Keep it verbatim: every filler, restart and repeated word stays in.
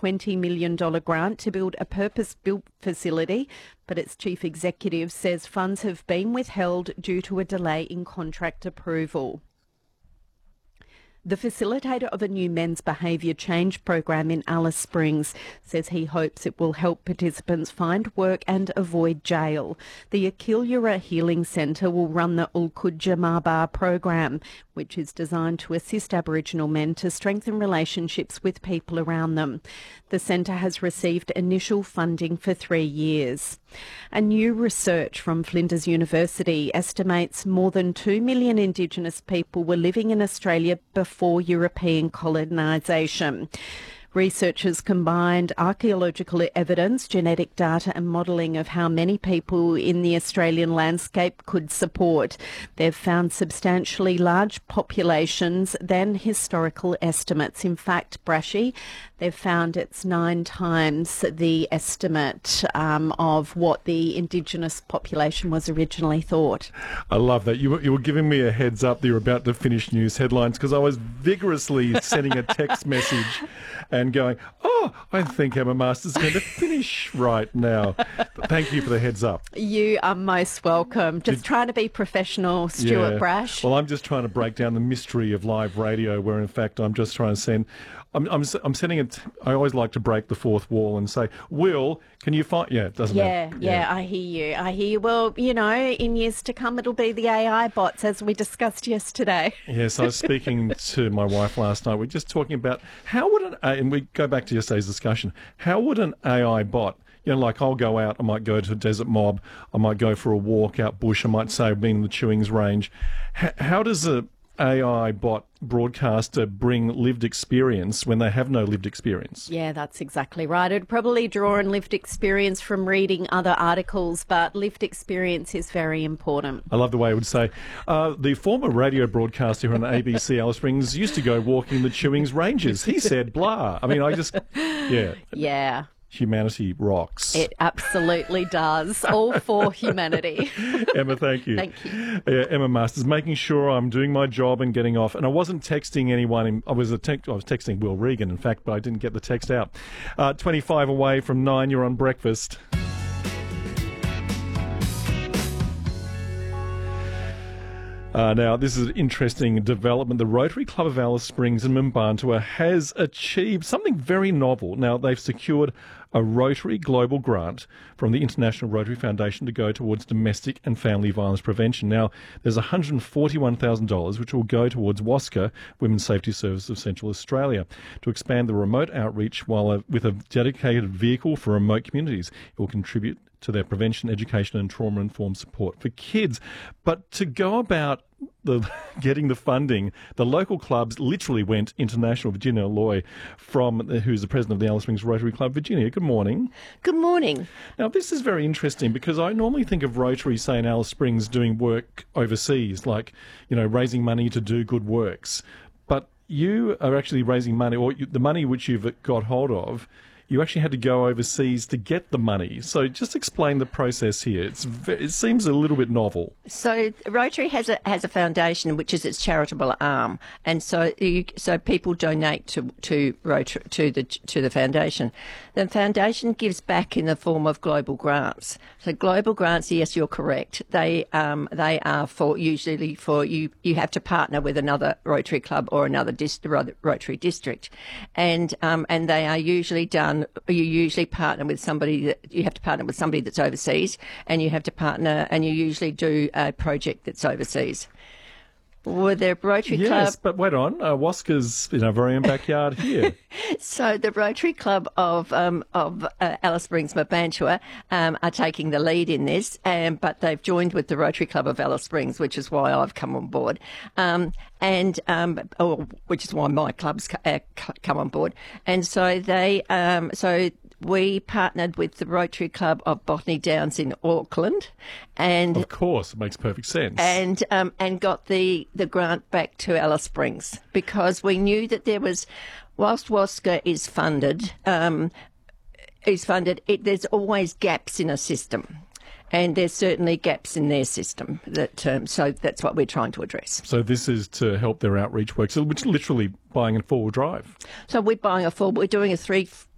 twenty million dollars grant to build a purpose-built facility, but its chief executive says funds have been withheld due to a delay in contract approval. The facilitator of a new men's behaviour change program in Alice Springs says he hopes it will help participants find work and avoid jail. The Akilura Healing Centre will run the Ulkudja Mabar program, which is designed to assist Aboriginal men to strengthen relationships with people around them. The centre has received initial funding for three years. A new research from Flinders University estimates more than two million Indigenous people were living in Australia before European colonisation. Researchers combined archaeological evidence, genetic data and modelling of how many people in the Australian landscape could support. They've found substantially large populations than historical estimates. In fact, Brashy, they've found it's nine times the estimate um, of what the Indigenous population was originally thought. I love that. You were, you were giving me a heads up that you're about to finish news headlines because I was vigorously sending a text message and going, oh, I think Emma Masters is going to finish right now. But thank you for the heads up. You are most welcome. Just Did, trying to be professional, Stuart yeah. Brash. Well, I'm just trying to break down the mystery of live radio where, in fact, I'm just trying to send... I'm, I'm, I'm sending it... I always like to break the fourth wall and say, Will, can you find... Yeah, it doesn't yeah, matter. Yeah, yeah, I hear you. I hear you. Well, you know, in years to come, it'll be the A I bots, as we discussed yesterday. Yes, I was speaking to my wife last night. We're just talking about how would an... And we go back to yesterday's discussion. How would an A I bot... You know, like I'll go out, I might go to a desert mob, I might go for a walk out bush, I might say I've been in the Chewings Range. H- how does a A I bot broadcaster bring lived experience when they have no lived experience? Yeah, that's exactly right. It'd probably draw on lived experience from reading other articles, but lived experience is very important. I love the way it would say, uh, the former radio broadcaster here on A B C Alice Springs used to go walking the Chewings Ranges. He said blah. I mean, I just, yeah. Yeah. Humanity rocks. It absolutely does. All for humanity. Emma, thank you. Thank you. Uh, Emma Masters, making sure I'm doing my job and getting off. And I wasn't texting anyone. In, I was a te- I was texting Will Regan, in fact, but I didn't get the text out. Uh, twenty-five away from nine, you're on breakfast. Uh, now, this is an interesting development. The Rotary Club of Alice Springs in Mimbantua has achieved something very novel. Now, they've secured a Rotary Global Grant from the International Rotary Foundation to go towards domestic and family violence prevention. Now, there's one hundred forty-one thousand dollars which will go towards WASCA, Women's Safety Service of Central Australia, to expand the remote outreach while a, with a dedicated vehicle for remote communities. It will contribute to their prevention, education and trauma-informed support for kids. But to go about the getting the funding, the local clubs literally went international. Virginia Loy, from who's the president of the Alice Springs Rotary Club. Virginia, good morning. Good morning. Now, this is very interesting because I normally think of Rotary, say, in Alice Springs doing work overseas, like, you know, raising money to do good works. But you are actually raising money, or you, the money which you've got hold of, you actually had to go overseas to get the money. So just explain the process here. It's it seems a little bit novel. So Rotary has a has a foundation which is its charitable arm, and so you, so people donate to to Rotary to the to the foundation. The foundation gives back in the form of global grants. So global grants, yes, you're correct. They um they are for usually for you. You have to partner with another Rotary club or another dis, Rotary district, and um and they are usually done. You usually partner with somebody that you have to partner with somebody that's overseas, and you have to partner, and you usually do a project that's overseas. Were there Rotary yes, Club? Yes, but wait on. Uh, WASCA's in our very own backyard here. So the Rotary Club of um, of uh, Alice Springs Mimbantua um, are taking the lead in this, um, but they've joined with the Rotary Club of Alice Springs, which is why I've come on board, um, and um, or which is why my club's uh, come on board. And so they, um, so. We partnered with the Rotary Club of Botany Downs in Auckland, and of course, it makes perfect sense. And um, and got the, the grant back to Alice Springs because we knew that there was, whilst WASCA is funded, um, is funded, it, there's always gaps in a system. And there's certainly gaps in their system. That um, so that's what we're trying to address. So this is to help their outreach work, so which is literally buying a four-wheel drive. So we're buying a four. We're doing a three